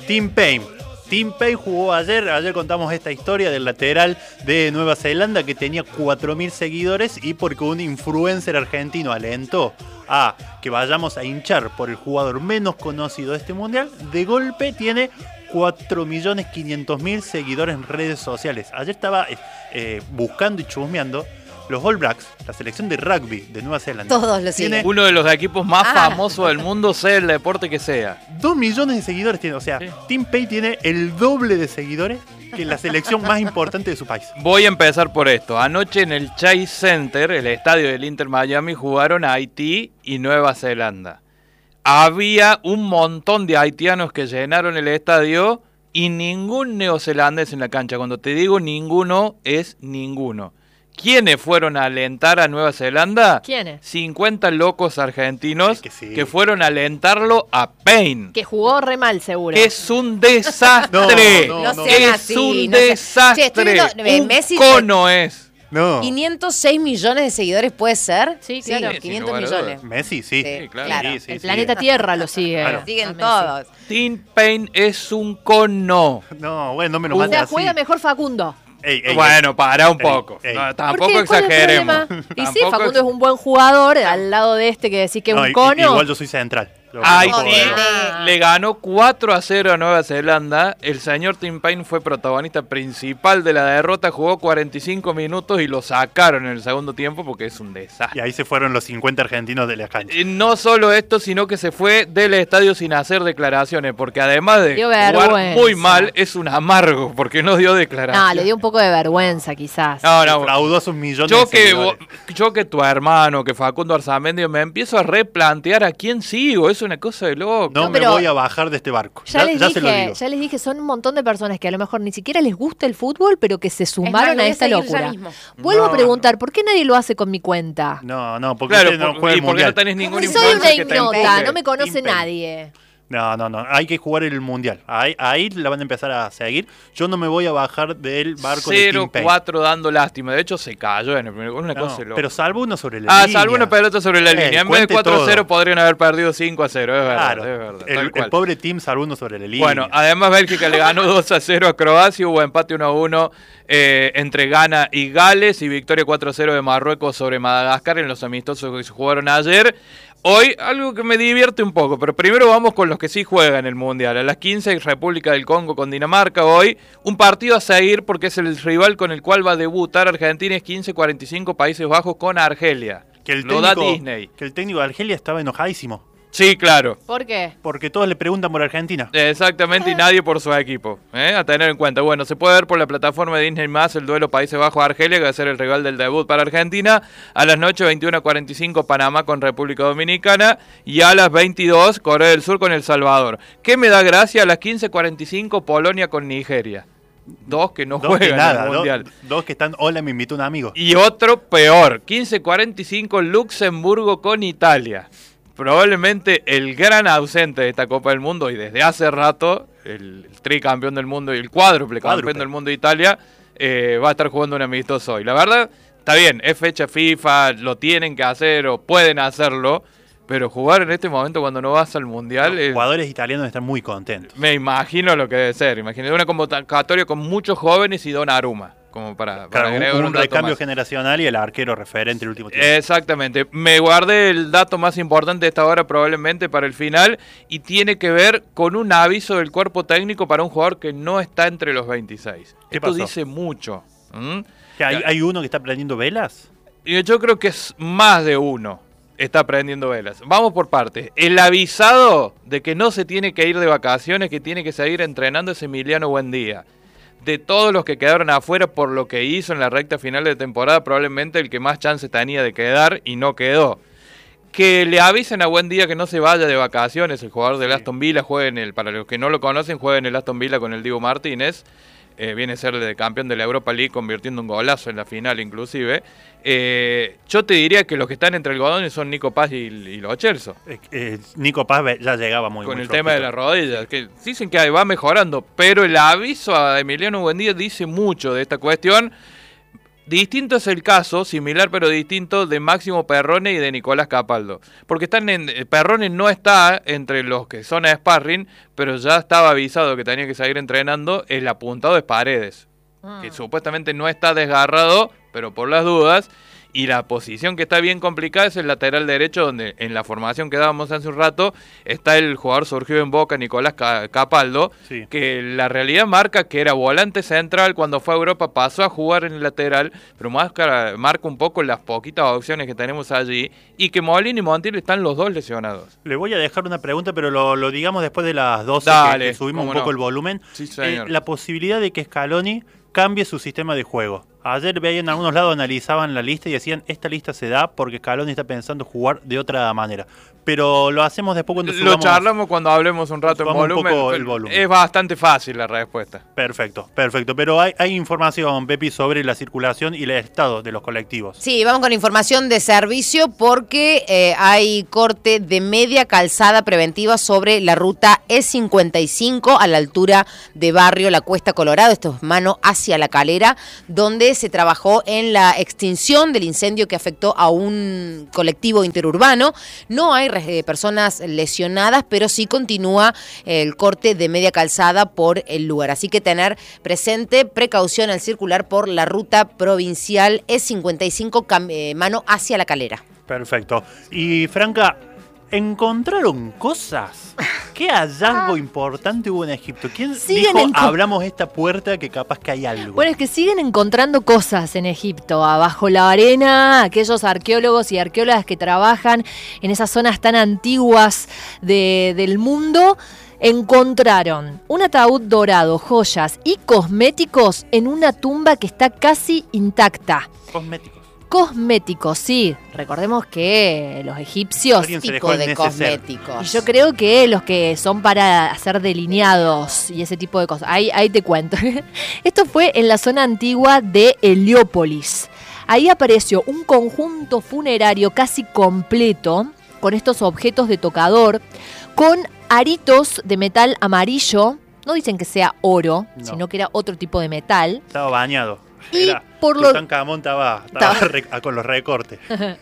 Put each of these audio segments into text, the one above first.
Tim Paine. Tim Paine jugó ayer contamos esta historia del lateral de Nueva Zelanda que tenía 4.000 seguidores y porque un influencer argentino alentó a que vayamos a hinchar por el jugador menos conocido de este mundial, de golpe tiene 4.500.000 seguidores en redes sociales. Ayer estaba buscando y chusmeando los All Blacks, la selección de rugby de Nueva Zelanda. Todos lo siguen. Uno de los equipos más famosos del mundo, sea el deporte que sea. 2 millones de seguidores tiene. O sea, sí. Tim Paine tiene el doble de seguidores que la selección más importante de su país. Voy a empezar por esto. Anoche en el Chase Center, el estadio del Inter Miami, jugaron Haití y Nueva Zelanda. Había un montón de haitianos que llenaron el estadio y ningún neozelandés en la cancha. Cuando te digo ninguno, es ninguno. ¿Quiénes fueron a alentar a Nueva Zelanda? ¿Quiénes? 50 locos argentinos que fueron a alentarlo a Paine. Que jugó re mal, seguro. Es un desastre. No sean es así, un no desastre. Un Messi cono es. No. 506 millones de seguidores, ¿puede ser? Sí, claro. 500 millones. Messi, sí. Claro. Sí, El planeta Tierra lo sigue. Claro. Siguen todos. Tim Paine es un cono. No, bueno, no me lo O mandes sea, así. juega mejor Facundo. Bueno, para un poco. Ey. No, ¿Por tampoco qué? ¿Cuál es el exageremos. problema? Y sí, Facundo es un buen jugador al lado de este que decís que es No, un cono. Igual yo soy central. Haití le ganó 4-0 a Nueva Zelanda. El señor Tim Paine fue protagonista principal de la derrota. Jugó 45 minutos y lo sacaron en el segundo tiempo porque es un desastre. Y ahí se fueron los 50 argentinos de la cancha. No solo esto, sino que se fue del estadio sin hacer declaraciones, porque además de Dio jugar vergüenza. muy mal, es un amargo, porque no dio declaraciones. No, le dio un poco de vergüenza, quizás. No, Defraudó a sus millones Yo de que, seguidores. yo que tu hermano, que Facundo Arzamendi, me empiezo a replantear a quién sigo. Es una cosa de loco. No, No, me pero voy a bajar de este barco. Ya les se lo digo. dije, son un montón de personas que a lo mejor ni siquiera les gusta el fútbol, pero que se sumaron a esta locura. Vuelvo a preguntar, ¿por qué nadie lo hace con mi cuenta? No, porque Claro, usted no juega y el porque mundial. no tenés ningún Porque soy una influencer que te ignota, empuje. no me conoce Tim Paine. nadie. No, hay que jugar el mundial. Ahí la van a empezar a seguir. Yo no me voy a bajar del barco de Tim Paine. 0-4 dando lástima. De hecho, se cayó en el primer gol. Una cosa de loco. Pero salvo uno sobre la línea. Salvo una pelota sobre la línea. En vez de cuente 4-0 todo. podrían haber perdido 5-0. Es verdad, Claro, es verdad. el Tal cual. pobre Tim salvo uno sobre la línea. Bueno, además Bélgica le ganó 2-0 a Croacia, hubo empate 1-1 entre Ghana y Gales y victoria 4-0 de Marruecos sobre Madagascar en los amistosos que se jugaron ayer. Hoy, algo que me divierte un poco, pero primero vamos con los que sí juegan el Mundial. A las 15, República del Congo con Dinamarca. Hoy, un partido a seguir porque es el rival con el cual va a debutar Argentina. Es 15-45 Países Bajos con Argelia. Lo da Disney. Que el técnico de Argelia estaba enojadísimo. Sí, claro. ¿Por qué? Porque todos le preguntan por Argentina. Exactamente, y nadie por su equipo. A tener en cuenta. Bueno, se puede ver por la plataforma de Disney Más el duelo Países Bajos-Argelia, que va a ser el rival del debut para Argentina. A las noches 21:45 Panamá con República Dominicana. Y a las 22 Corea del Sur con El Salvador. ¿Qué me da gracia? A las 15:45 Polonia con Nigeria. Dos que no juegan en el Mundial. Dos que están, hola, me invitó un amigo. Y otro peor, 15:45 Luxemburgo con Italia. Probablemente el gran ausente de esta Copa del Mundo y desde hace rato, el tricampeón del mundo y el cuádruple campeón del mundo de Italia, va a estar jugando un amistoso hoy. La verdad, está bien, es fecha FIFA, lo tienen que hacer o pueden hacerlo, pero jugar en este momento cuando no vas al Mundial... Los jugadores italianos están muy contentos. Me imagino lo que debe ser. Imagínate una convocatoria con muchos jóvenes y Donnarumma. Como para agregar un dato recambio más. generacional y el arquero referente el último tiempo. Exactamente. Me guardé el dato más importante de esta hora probablemente para el final y tiene que ver con un aviso del cuerpo técnico para un jugador que no está entre los 26. ¿Qué Esto pasó? dice mucho. ¿Que hay uno que está prendiendo velas? Y yo creo que es más de uno está prendiendo velas. Vamos por partes. El avisado de que no se tiene que ir de vacaciones, que tiene que seguir entrenando es Emiliano Buendía. De todos los que quedaron afuera por lo que hizo en la recta final de temporada, probablemente el que más chance tenía de quedar y no quedó. Que le avisen a Buendía que no se vaya de vacaciones. El jugador del Aston Villa juega en el, para los que no lo conocen, juega en el Aston Villa con el Dibu Martínez. Viene a ser el campeón de la Europa League, convirtiendo un golazo en la final inclusive. Yo te diría que los que están entre algodones son Nico Paz y Lo Celso. Nico Paz ya llegaba muy con el flojito. tema de la rodilla, que dicen que va mejorando, pero el aviso a Emiliano Buendía dice mucho de esta cuestión. Distinto es el caso, similar pero distinto, de Máximo Perrone y de Nicolás Capaldo. Porque Perrone no está entre los que son a sparring, pero ya estaba avisado que tenía que seguir entrenando. El apuntado es Paredes, que supuestamente no está desgarrado, pero por las dudas. Y la posición que está bien complicada es el lateral derecho, donde en la formación que dábamos hace un rato está el jugador surgido en Boca, Nicolás Capaldo, sí, que la realidad marca que era volante central, cuando fue a Europa pasó a jugar en el lateral, pero marca un poco las poquitas opciones que tenemos allí, y que Molina y Montiel están los dos lesionados. Le voy a dejar una pregunta, pero lo digamos después de las 12, que subimos un poco el volumen. Sí, señor. La posibilidad de que Scaloni cambie su sistema de juego. Ayer veía en algunos lados, analizaban la lista y decían, esta lista se da porque Scaloni está pensando jugar de otra manera. Pero lo hacemos después cuando subamos. Lo charlamos cuando hablemos un rato en volumen. El volumen. Es bastante fácil la respuesta. Perfecto. Pero hay información, Pepi, sobre la circulación y el estado de los colectivos. Sí, vamos con información de servicio porque hay corte de media calzada preventiva sobre la ruta E55 a la altura de Barrio La Cuesta Colorado. Esto es mano hacia La Calera, donde se trabajó en la extinción del incendio que afectó a un colectivo interurbano. No hay personas lesionadas, pero sí continúa el corte de media calzada por el lugar. Así que tener presente precaución al circular por la ruta provincial E55 mano hacia La Calera. Perfecto. Y Franca, ¿encontraron cosas? ¿Qué hallazgo importante hubo en Egipto? ¿Quién dijo, abramos esta puerta que capaz que hay algo? Bueno, es que siguen encontrando cosas en Egipto, abajo la arena, aquellos arqueólogos y arqueólogas que trabajan en esas zonas tan antiguas del mundo, encontraron un ataúd dorado, joyas y cosméticos en una tumba que está casi intacta. Cosméticos, sí. Recordemos que los egipcios tipo de cosméticos. Y yo creo que los que son para hacer delineados y ese tipo de cosas. Ahí te cuento. Esto fue en la zona antigua de Heliópolis. Ahí apareció un conjunto funerario casi completo con estos objetos de tocador, con aritos de metal amarillo. No dicen que sea oro, sino que era otro tipo de metal. Estaba bañado. Y por lo Tutankamón estaba con los recortes.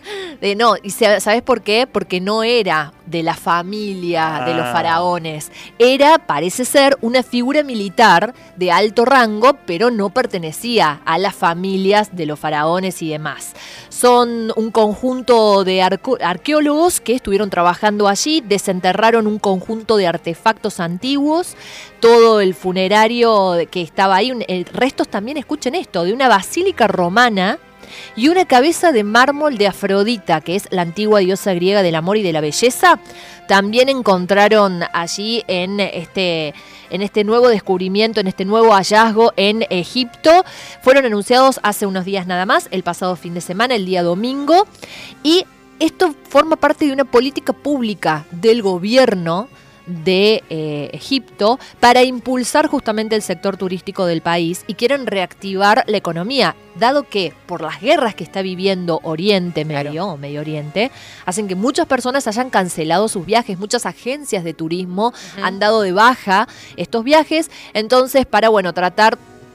No, y ¿sabes por qué? Porque no era de la familia de los faraones. Era, parece ser, una figura militar de alto rango, pero no pertenecía a las familias de los faraones y demás. Son un conjunto de arqueólogos que estuvieron trabajando allí, desenterraron un conjunto de artefactos antiguos, todo el funerario que estaba ahí, restos también, escuchen esto, de una basílica romana y una cabeza de mármol de Afrodita, que es la antigua diosa griega del amor y de la belleza. También encontraron allí en este nuevo descubrimiento, en este nuevo hallazgo en Egipto. Fueron anunciados hace unos días nada más, el pasado fin de semana, el día domingo, y esto forma parte de una política pública del gobierno de Egipto para impulsar justamente el sector turístico del país, y quieren reactivar la economía, dado que por las guerras que está viviendo Oriente Medio o Medio Oriente, hacen que muchas personas hayan cancelado sus viajes, muchas agencias de turismo han dado de baja estos viajes. Entonces, para tratar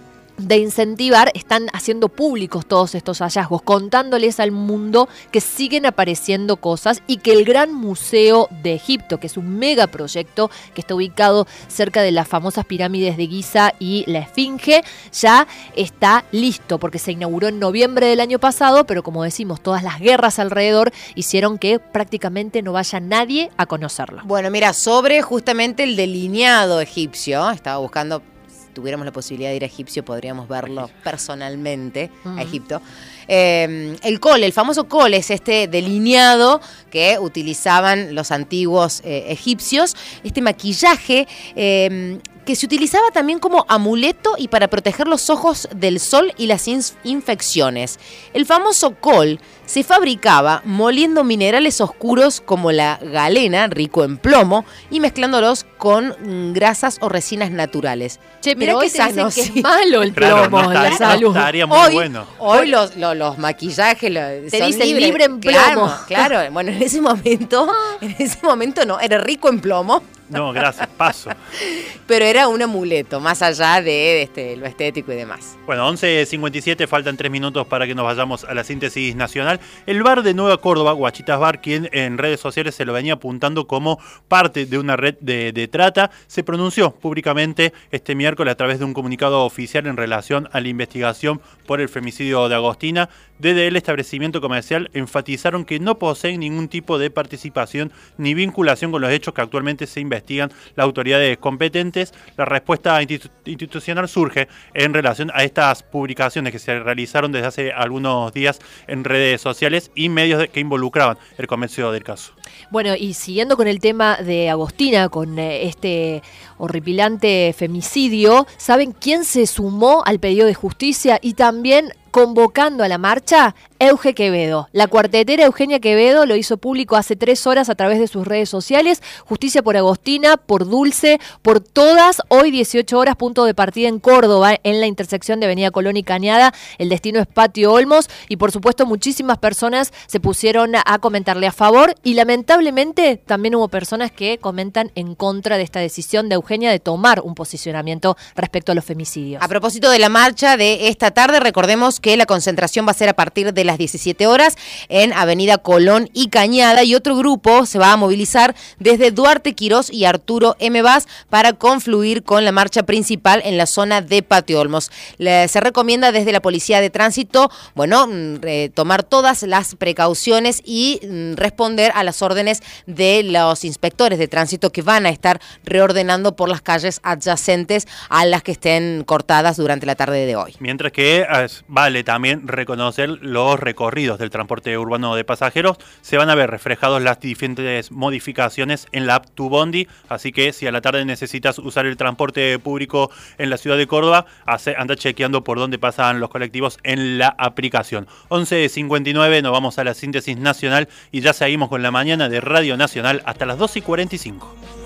de incentivar, están haciendo públicos todos estos hallazgos, contándoles al mundo que siguen apareciendo cosas y que el Gran Museo de Egipto, que es un megaproyecto que está ubicado cerca de las famosas pirámides de Giza y la Esfinge, ya está listo, porque se inauguró en noviembre del año pasado, pero como decimos, todas las guerras alrededor hicieron que prácticamente no vaya nadie a conocerlo. Bueno, mira, sobre justamente el delineado egipcio, estaba buscando, tuviéramos la posibilidad de ir a Egipcio, podríamos verlo personalmente a Egipto. El col, el famoso col, es este delineado que utilizaban los antiguos egipcios, este maquillaje que se utilizaba también como amuleto y para proteger los ojos del sol y las infecciones. El famoso col se fabricaba moliendo minerales oscuros como la galena, rico en plomo, y mezclándolos con grasas o resinas naturales. Che, pero hoy te dicen que es malo el plomo en la salud. Estaría muy bueno. Hoy los maquillajes te dicen libre en plomo. Claro. Bueno, en ese momento no, era rico en plomo. No, gracias, paso. Pero era un amuleto, más allá de lo estético y demás. Bueno, 11:57, faltan 3 minutos para que nos vayamos a la síntesis nacional. El bar de Nueva Córdoba, Guachitas Bar, quien en redes sociales se lo venía apuntando como parte de una red de trata, se pronunció públicamente este miércoles a través de un comunicado oficial en relación a la investigación por el femicidio de Agostina. Desde el establecimiento comercial enfatizaron que no poseen ningún tipo de participación ni vinculación con los hechos que actualmente se investigan las autoridades competentes. La respuesta institucional surge en relación a estas publicaciones que se realizaron desde hace algunos días en redes sociales y medios que involucraban el comercio del caso. Bueno, y siguiendo con el tema de Agostina, con este horripilante femicidio, ¿saben quién se sumó al pedido de justicia y también convocando a la marcha? Euge Quevedo. La cuartetera Eugenia Quevedo lo hizo público hace 3 horas a través de sus redes sociales. Justicia por Agostina, por Dulce, por todas. Hoy 18 horas, punto de partida en Córdoba, en la intersección de Avenida Colón y Cañada. El destino es Patio Olmos. Y por supuesto muchísimas personas se pusieron a comentarle a favor. Y lamentablemente también hubo personas que comentan en contra de esta decisión de Eugenia de tomar un posicionamiento respecto a los femicidios. A propósito de la marcha de esta tarde, recordemos que la concentración va a ser a partir de las 17 horas en Avenida Colón y Cañada, y otro grupo se va a movilizar desde Duarte Quirós y Arturo M. Vaz para confluir con la marcha principal en la zona de Patio Olmos. Se recomienda desde la Policía de Tránsito, tomar todas las precauciones y responder a las órdenes de los inspectores de tránsito que van a estar reordenando por las calles adyacentes a las que estén cortadas durante la tarde de hoy. Mientras que vale también reconocer los recorridos del transporte urbano de pasajeros, se van a ver reflejados las diferentes modificaciones en la app Tu Bondi, así que si a la tarde necesitas usar el transporte público en la ciudad de Córdoba, anda chequeando por dónde pasan los colectivos en la aplicación. 11:59, nos vamos a la síntesis nacional y ya seguimos con la mañana de Radio Nacional hasta las 2:45.